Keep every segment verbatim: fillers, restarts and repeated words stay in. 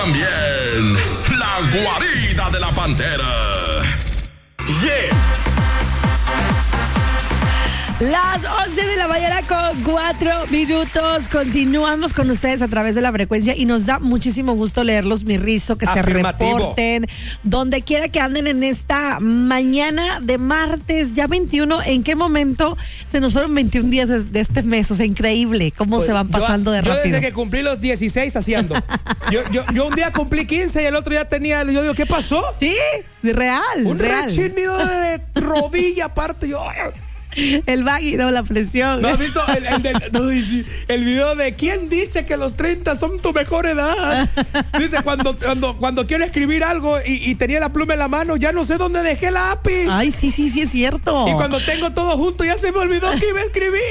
también la guarida de la pantera. Yeah. Las once de la mañana con cuatro minutos. Continuamos con ustedes a través de la frecuencia y nos da muchísimo gusto leerlos, mi Rizo, que se reporten donde quiera que anden en esta mañana de martes, ya veintiuno. ¿En qué momento se nos fueron veintiún días de, de este mes? O sea, increíble cómo pues, se van pasando yo, de yo rápido. Yo desde que cumplí los dieciséis haciendo. yo, yo, yo un día cumplí quince y el otro día tenía, yo digo, ¿qué pasó? Sí, real. Un real. rechinido de rodilla aparte, yo... El baggy, no, la presión. ¿No has visto el, el, del, no, el video de quién dice que los treinta son tu mejor edad? Dice, cuando, cuando, cuando quiero escribir algo y, y tenía la pluma en la mano, ya no sé dónde dejé el lápiz. Ay, sí, sí, sí, es cierto. Y cuando tengo todo junto, ya se me olvidó que iba a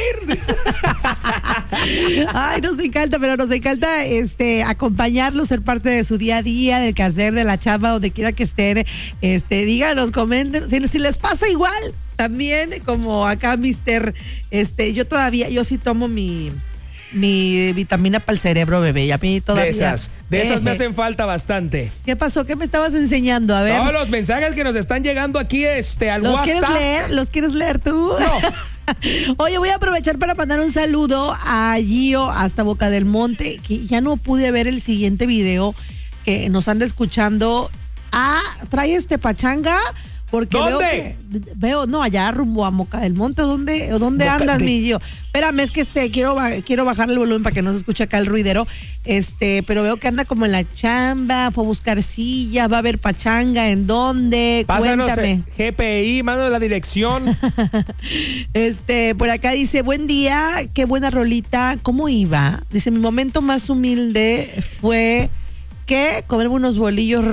escribir. Ay, nos encanta, pero nos encanta este, acompañarlos, ser parte de su día a día, del quehacer, de la chamba, donde quiera que estén. Este, díganos, comenten. Si, si les pasa igual, también, como acá, mister, este, yo todavía, yo sí tomo mi, mi vitamina para el cerebro, bebé, y a mí todavía. De esas, de esas eh, me hacen falta bastante. ¿Qué pasó? ¿Qué me estabas enseñando? A ver. Todos los mensajes que nos están llegando aquí, este, al ¿Los WhatsApp. quieres leer? ¿Los quieres leer tú? No. Oye, voy a aprovechar para mandar un saludo a Gio hasta Boca del Monte, que ya no pude ver el siguiente video que nos anda escuchando. Ah, trae este pachanga. Porque ¿Dónde? Veo, que, veo, no, allá rumbo a Boca del Monte. ¿Dónde, dónde Boca andas, de... mi Gio? Espérame, es que este, quiero, quiero bajarle el volumen para que no se escuche acá el ruidero. Este, pero veo que anda como en la chamba, fue a buscar silla, va a ver pachanga, ¿en dónde? Pásanos Cuéntame. G P I, mando la dirección. Este, por acá dice, buen día, qué buena rolita, ¿cómo iba? Dice, mi momento más humilde fue que comerme unos bolillos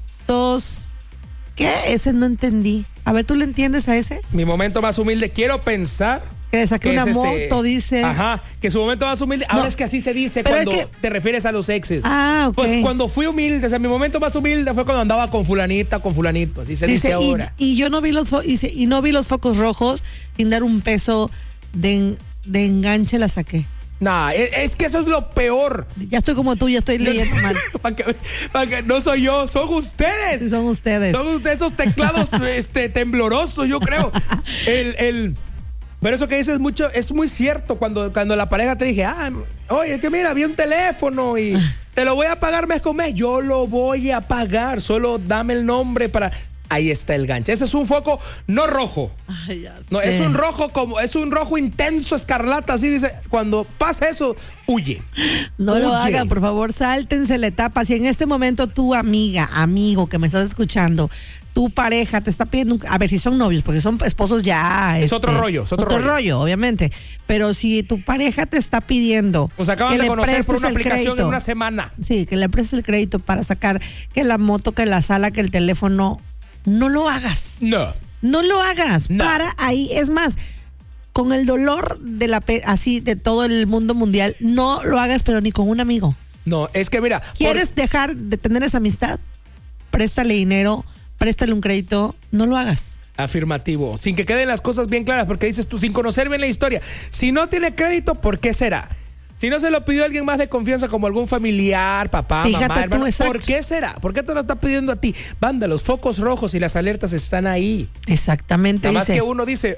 rotos. ¿Qué? Ese no entendí. A ver, ¿tú le entiendes a ese? Mi momento más humilde, quiero pensar que le saqué una moto, este... dice. Ajá, que su momento más humilde. Ahora no, es que así se dice cuando que... te refieres a los exes. Ah, ok. Pues cuando fui humilde, o sea, mi momento más humilde fue cuando andaba con fulanita, con fulanito. Así se dice, dice ahora. Y, y yo no vi los fo- y, se, y no vi los focos rojos sin dar un peso de, de enganche, la saqué. Nah, es, es que eso es lo peor. Ya estoy como tú, ya estoy leyendo mal. para que, para que, no soy yo, son ustedes. Sí, son ustedes. Son ustedes esos teclados este, temblorosos, yo creo. El, el, pero eso que dices mucho, es muy cierto. Cuando, cuando la pareja te dije, ah, oye, es que mira, vi un teléfono y te lo voy a pagar mes con mes. Yo lo voy a pagar, solo dame el nombre para... Ahí está el gancho. Ese es un foco no rojo. Ay, ya no, sé. es un rojo como, es un rojo intenso, escarlata, así dice. Cuando pasa eso, huye. No huye. lo hagan, por favor, sáltense la etapa. Si en este momento tu amiga, amigo que me estás escuchando, tu pareja te está pidiendo, un, a ver si son novios, porque son esposos ya. Es este, otro rollo, es otro, otro rollo. rollo, obviamente. Pero si tu pareja te está pidiendo. Nos acaban que de conocer por una aplicación crédito, en una semana. Sí, que le prestes el crédito para sacar que la moto, que la sala, que el teléfono. No lo hagas. No. No lo hagas. No. Para ahí. Es más, con el dolor de la pe- así de todo el mundo mundial, no lo hagas, pero ni con un amigo. No, es que mira. ¿Quieres por... dejar de tener esa amistad? Préstale dinero, préstale un crédito, no lo hagas. Afirmativo, sin que queden las cosas bien claras, porque dices tú, sin conocer bien la historia. Si no tiene crédito, ¿por qué será? Si no se lo pidió alguien más de confianza, como algún familiar, papá, Fíjate mamá, hermano, tú, ¿por qué será? ¿Por qué te lo está pidiendo a ti? Banda, los focos rojos y las alertas están ahí. Exactamente. Nada más dice. que uno dice,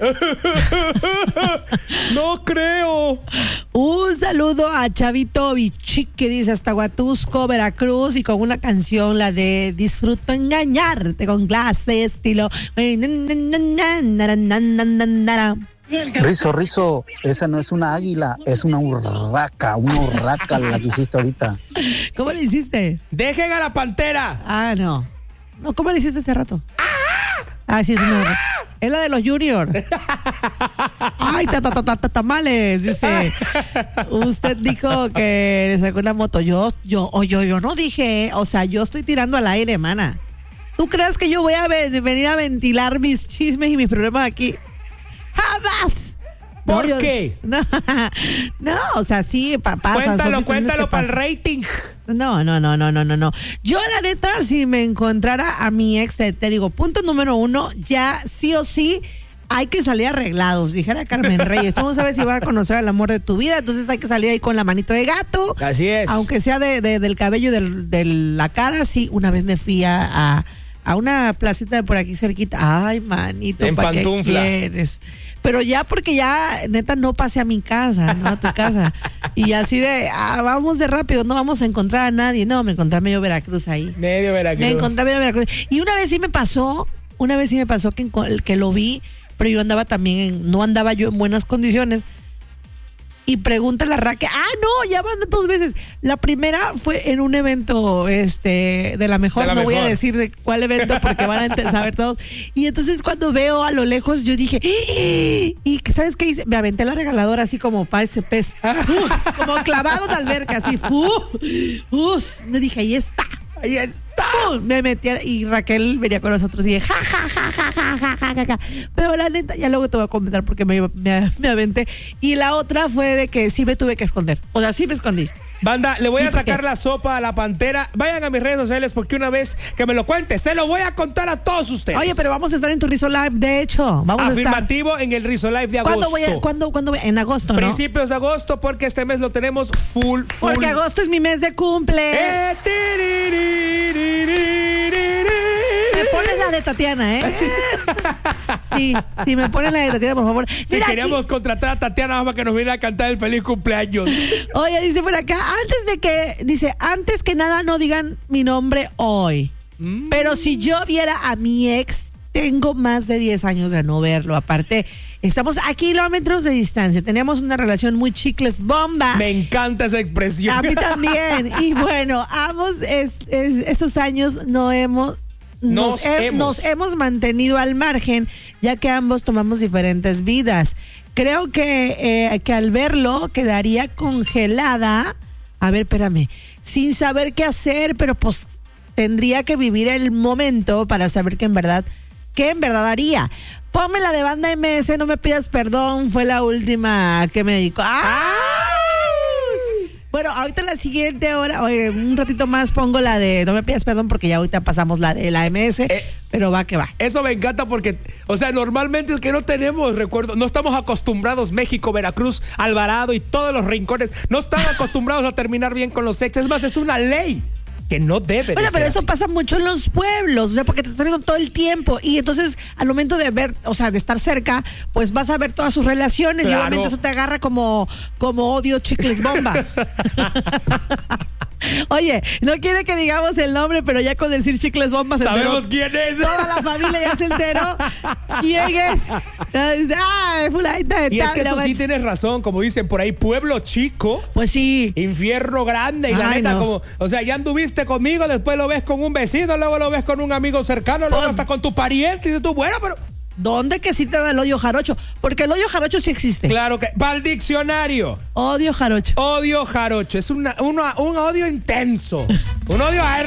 no creo. Un saludo a Chavito Bichi, que dice hasta Huatusco, Veracruz, y con una canción, la de Disfruto engañarte con clase, estilo. Rizo, Rizo, esa no es una águila, es una urraca, una urraca la que hiciste ahorita. ¿Cómo le hiciste? Dejen a la pantera. Ah, no. No, ¿cómo le hiciste hace rato? Ah, sí, es una... Es la de los Junior. Ay, ta, ta, ta, ta, ta, tamales, dice. Usted dijo que le sacó una moto. Yo, yo, o yo, yo no dije, o sea, yo estoy tirando al aire, mana. ¿Tú crees que yo voy a ven, venir a ventilar mis chismes y mis problemas aquí? ¡Jamás! ¿Por no, yo, qué? No, no, o sea, sí, pa, pasa. Cuéntalo, cuéntalo para el rating. No, no, no, no, no, no, no. Yo, la neta, si me encontrara a mi ex, te, te digo, punto número uno, ya sí o sí hay que salir arreglados, dijera Carmen Reyes. Tú no sabes si vas a conocer al amor de tu vida, entonces hay que salir ahí con la manito de gato. Así es. Aunque sea de, de, del cabello del, de la cara, sí. Una vez me fui a, a, a una placita de por aquí cerquita. Ay, manito, En ¿para qué pantufla. quieres? Pero ya porque ya, neta, no pasé a mi casa, no a tu casa. Y así de, ah, vamos de rápido, no vamos a encontrar a nadie. No, me encontré a medio Veracruz ahí. Medio Veracruz. Me encontré a medio Veracruz. Y una vez sí me pasó, una vez sí me pasó que, que lo vi, pero yo andaba también, en, no andaba yo en buenas condiciones. Y pregunta la Raque, ah, no, ya van dos veces. La primera fue en un evento este de la mejor, De la no voy a mejor. decir de cuál evento porque van a ent- saber todos. Y entonces cuando veo a lo lejos, yo dije, ¡ah! Y ¿sabes qué hice? Me aventé la regaladora así como pa' ese pez. Uf, como clavado en la alberca, así. Uf, uf. Yo dije, ahí está. Ahí está. ¡Pum! Me metí a- y Raquel venía con nosotros y dije, ja, ja, ja, ja, ja, ja, ja, ja, ja. Pero la neta, ya luego te voy a comentar porque me, me, me aventé. Y la otra fue de que sí me tuve que esconder. O sea, sí me escondí. Banda, le voy ¿Y a por sacar qué? la sopa a la pantera. Vayan a mis redes sociales porque una vez que me lo cuente, se lo voy a contar a todos ustedes. Oye, pero vamos a estar en tu Rizzo Live, de hecho. Vamos a estar. Afirmativo en el Rizzo Live de agosto. ¿Cuándo voy a, ¿cuándo, cuándo voy a- En agosto, ¿no? Principios de agosto, porque este mes lo tenemos full, full. Porque agosto es mi mes de cumple. Eh, tiriririririri. Me pones la de Tatiana, ¿eh? Sí, sí, me pones la de Tatiana, por favor. Si Mira, queríamos aquí- contratar a Tatiana para que nos viera a cantar el feliz cumpleaños. Oye, dice por acá, antes de que, dice, antes que nada no digan mi nombre hoy. Mm. Pero si yo viera a mi ex, tengo más de diez años de no verlo. Aparte, estamos a kilómetros de distancia. Tenemos una relación muy chicles bomba. Me encanta esa expresión. A mí también. Y bueno, ambos es, es- estos años no hemos nos, Nos he- hemos. nos hemos mantenido al margen, ya que ambos tomamos diferentes vidas. Creo que, eh, que al verlo quedaría congelada. A ver, espérame. Sin saber qué hacer, pero pues tendría que vivir el momento para saber que en verdad, qué en verdad haría. Ponme la de Banda M S, no me pidas perdón, fue la última que me dedicó. ¡Ah! Bueno, ahorita la siguiente hora, oye, un ratito más pongo la de no me pidas perdón porque ya ahorita pasamos la de la M S, Eh, pero va que va. Eso me encanta porque, o sea, normalmente es que no tenemos recuerdo, no estamos acostumbrados, México, Veracruz, Alvarado y todos los rincones, no están acostumbrados a terminar bien con los ex. Es más, es una ley que no debe de Bueno, ser pero eso así. pasa mucho en los pueblos, o sea, porque te están viendo todo el tiempo y entonces al momento de ver, o sea, de estar cerca, pues vas a ver todas sus relaciones y Claro. obviamente eso te agarra como, como odio chicles bomba. Oye, no quiere que digamos el nombre, pero ya con decir chicles bombas se Sabemos enteró. quién es. Toda la familia ya se enteró. ¿Quién es? Ah, fulanita de Y es tal, que eso luego sí es- tienes razón, como dicen por ahí, pueblo chico, Pues sí. infierno grande. Y la Ay, neta, no. como, o sea, ya anduviste conmigo, después lo ves con un vecino, luego lo ves con un amigo cercano, luego Pues- hasta con tu pariente. Y dices tú, bueno, pero. ¿Dónde que sí te da el odio jarocho? Porque el odio jarocho sí existe. Claro que. Va al diccionario. Odio jarocho. Odio jarocho. Es una, una- un odio intenso. Un odio a